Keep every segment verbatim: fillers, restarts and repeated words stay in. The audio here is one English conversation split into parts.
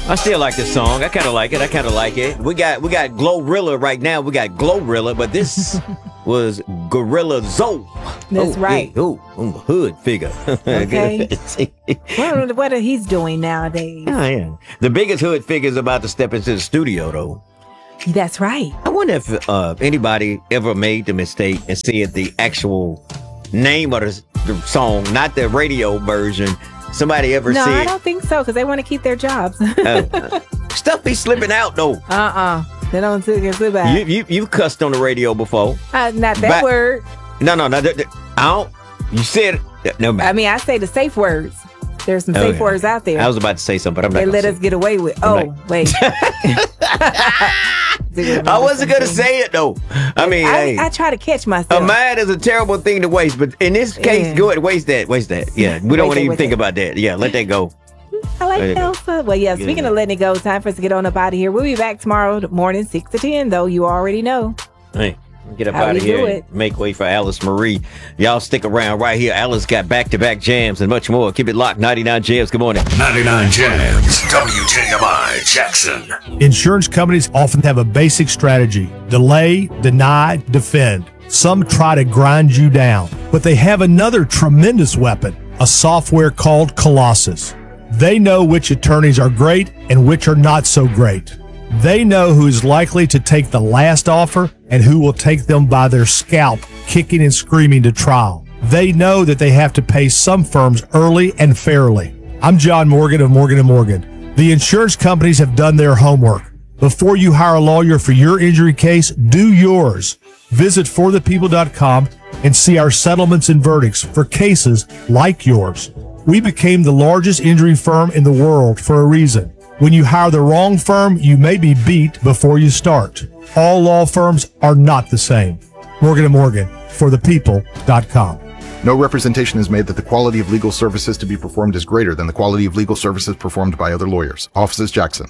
I still like this song. I kind of like it. I kind of like it. We got we got Glorilla right now. We got Glorilla, but this was Gorilla Zoe. That's oh, right. Yeah. Oh, I'm a hood figure. Okay. what, what are he's doing nowadays? Oh, yeah. The biggest hood figure is about to step into the studio, though. That's right. I wonder if uh, anybody ever made the mistake and said the actual name of the, the song, not the radio version. Somebody ever no, said... No, I don't think so, because they want to keep their jobs. uh, stuff be slipping out, though. Uh-uh. They don't slip out. You, you, you've cussed on the radio before. Uh, not that but, word. No, no, no. Th- th- I don't... You said... No, I mean, I say the safe words. There's some oh, safe yeah. words out there. I was about to say something, but I'm not They let say us get away with... I'm Oh, not. wait. I wasn't going to say it, though. I mean, I, hey. I try to catch myself. A mind is a terrible thing to waste, but in this case, Yeah. go ahead, waste that, waste that. Yeah, we don't want Waste to it, even waste think it. about that. Yeah, let that go. I like Let it go. Elsa. Well, yeah, speaking Yeah. of letting it go, time for us to get on up out of here. We'll be back tomorrow morning, six to ten, though. You already know. Hey, get up How out we of here do and it. make way for Alice Marie. Y'all stick around right here. Alice got back-to-back jams and much more. Keep it locked. ninety-nine Jams. Good morning. ninety-nine Jams, W J M I Jackson. Insurance companies often have a basic strategy: delay, deny, defend. Some try to grind you down, but they have another tremendous weapon, a software called Colossus. They know which attorneys are great and which are not so great. They know who is likely to take the last offer and who will take them by their scalp, kicking and screaming to trial. They know that they have to pay some firms early and fairly. I'm John Morgan of Morgan and Morgan. The insurance companies have done their homework. Before you hire a lawyer for your injury case, do yours. Visit for the people dot com and see our settlements and verdicts for cases like yours. We became the largest injury firm in the world for a reason. When you hire the wrong firm, you may be beat before you start. All law firms are not the same. Morgan and Morgan, for the people dot com. No representation is made that the quality of legal services to be performed is greater than the quality of legal services performed by other lawyers. Offices Jackson.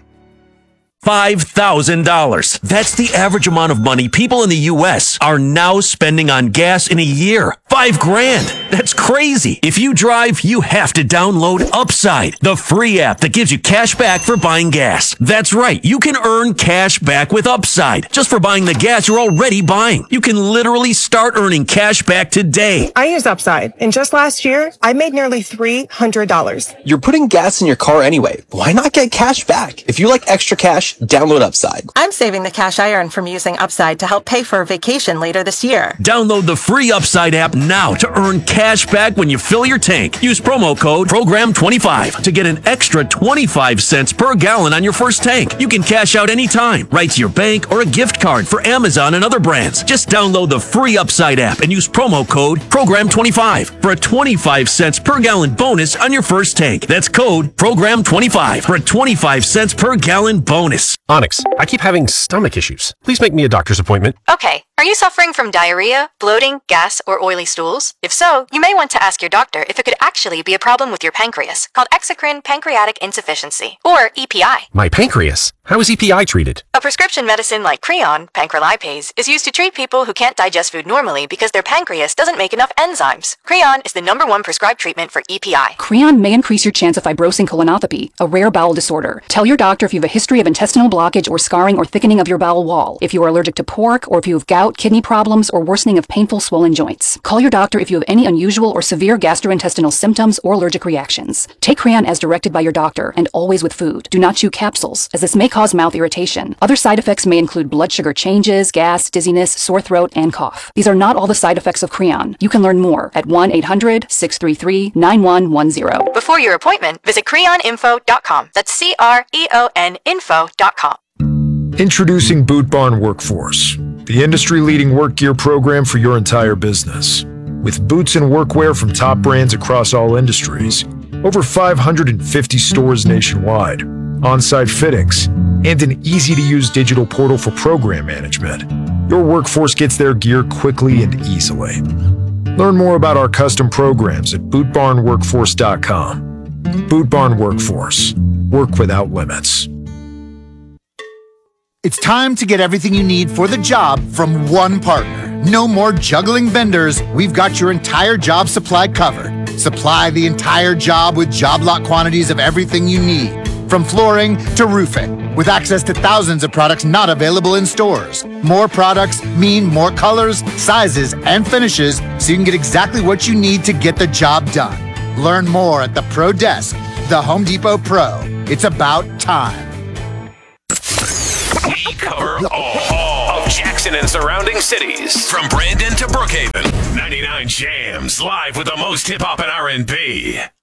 five thousand dollars. That's the average amount of money people in the U S are now spending on gas in a year. Five grand. That's crazy. If you drive, you have to download Upside, the free app that gives you cash back for buying gas. That's right. You can earn cash back with Upside just for buying the gas you're already buying. You can literally start earning cash back today. I use Upside, and just last year, I made nearly three hundred dollars. You're putting gas in your car anyway. Why not get cash back? If you like extra cash, download Upside. I'm saving the cash I earn from using Upside to help pay for a vacation later this year. Download the free Upside app now to earn cash back when you fill your tank. Use promo code program twenty-five to get an extra twenty-five cents per gallon on your first tank. You can cash out anytime, right to your bank or a gift card for Amazon and other brands. Just download the free Upside app and use promo code program twenty-five for a twenty-five cents per gallon bonus on your first tank. That's code program twenty-five for a twenty-five cents per gallon bonus. Onyx, I keep having stomach issues. Please make me a doctor's appointment. Okay. Are you suffering from diarrhea, bloating, gas, or oily stools? If so, you may want to ask your doctor if it could actually be a problem with your pancreas, called exocrine pancreatic insufficiency, or E P I. My pancreas? How is E P I treated? A prescription medicine like Creon, pancrelipase, is used to treat people who can't digest food normally because their pancreas doesn't make enough enzymes. Creon is the number one prescribed treatment for E P I. Creon may increase your chance of fibrosing colonopathy, a rare bowel disorder. Tell your doctor if you have a history of intestinal blockage or scarring or thickening of your bowel wall, if you are allergic to pork, or if you have gout, kidney problems, or worsening of painful swollen joints. Call your doctor if you have any unusual or severe gastrointestinal symptoms or allergic reactions. Take Creon as directed by your doctor and always with food. Do not chew capsules, as this may cause mouth irritation. Other side effects may include blood sugar changes, gas, dizziness, sore throat, and cough. These are not all the side effects of Creon. You can learn more at one eight hundred, six three three, nine one one zero. Before your appointment, visit creon info dot com. That's C R E O N info dot com. Introducing Boot Barn Workforce, the industry-leading work gear program for your entire business. With boots and workwear from top brands across all industries, over five hundred fifty stores nationwide, on-site fittings, and an easy-to-use digital portal for program management, your workforce gets their gear quickly and easily. Learn more about our custom programs at boot barn workforce dot com. Boot Barn Workforce. Work without limits. It's time to get everything you need for the job from one partner. No more juggling vendors. We've got your entire job supply covered. Supply the entire job with job lot quantities of everything you need. from flooring to roofing, with access to thousands of products not available in stores. More products mean more colors, sizes, and finishes, so you can get exactly what you need to get the job done. Learn more at the Pro Desk, the Home Depot Pro. It's about time. We cover all of Jackson and surrounding cities, from Brandon to Brookhaven. ninety-nine Jams, live with the most hip-hop and R and B.